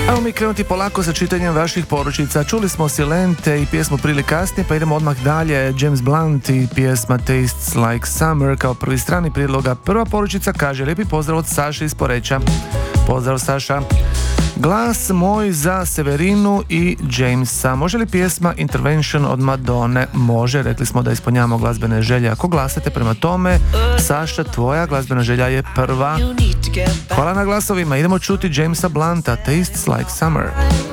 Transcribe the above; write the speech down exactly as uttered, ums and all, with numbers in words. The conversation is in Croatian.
Evo mi krenuti polako sa čitanjem vaših poručica. Čuli smo Silente i pjesmu prili kasnije, pa idemo odmah dalje. James Blunt i pjesma Tastes Like Summer kao prvi strani prijedloga. Prva poručica kaže: lijepi pozdrav od Saše iz Poreča. Pozdrav Saša. Glas moj za Severinu i Jamesa. Može li pjesma Intervention od Madone? Može, rekli smo da ispunjavamo glazbene želje. Ako glasate prema tome, Saša, tvoja glazbena želja je prva. Hvala na glasovima, idemo čuti Jamesa Blunta, Tastes Like Summer.